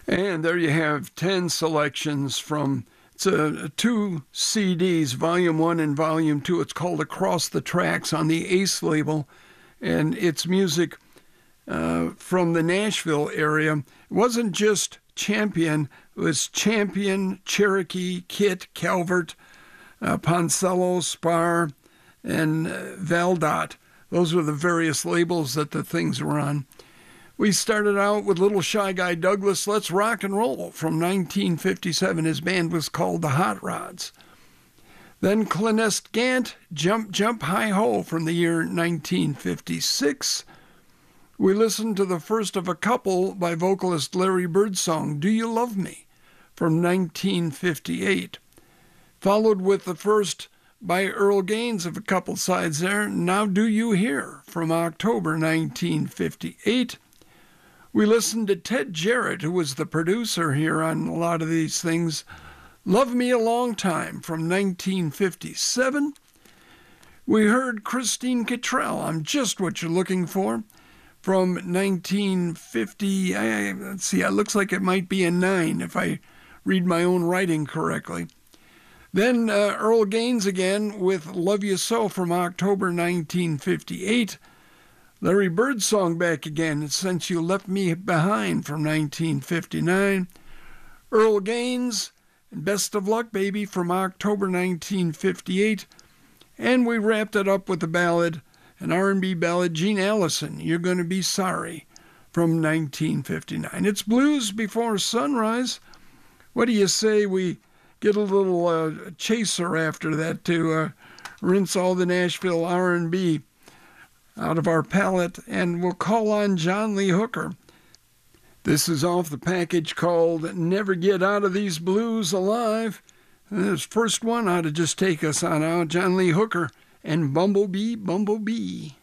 And there you have 10 selections from two CDs, Volume 1 and Volume 2. It's called Across the Tracks on the Ace label, and it's music from the Nashville area. It wasn't just Champion. It was Champion, Cherokee, Kit, Calvert, Poncello, Spar, and Valdot. Those were the various labels that the things were on. We started out with Little Shy Guy Douglas, Let's Rock and Roll, from 1957. His band was called the Hot Rods. Then Clonest Gant, Jump, Jump, Hi Ho, from the year 1956. We listened to the first of a couple by vocalist Larry Birdsong, Do You Love Me, from 1958. Followed with the first by Earl Gaines of a couple sides there, Now Do You Hear, from October 1958. We listened to Ted Jarrett, who was the producer here on a lot of these things, Love Me a Long Time, from 1957. We heard Christine Cottrell, I'm Just What You're Looking For, from 1950. Let's see, it looks like it might be a 9 if I read my own writing correctly. Then Earl Gaines again with Love You So, from October 1958. Larry Birdsong back again, Since You Left Me Behind, from 1959. Earl Gaines, Best of Luck Baby, from October 1958. And we wrapped it up with a ballad, an R&B ballad, Gene Allison, You're Gonna Be Sorry, from 1959. It's Blues Before Sunrise. What do you say we get a little chaser after that to rinse all the Nashville R&B out of our palate, and we'll call on John Lee Hooker. This is off the package called Never Get Out of These Blues Alive. This first one ought to just take us on out, John Lee Hooker and Bumblebee, Bumblebee.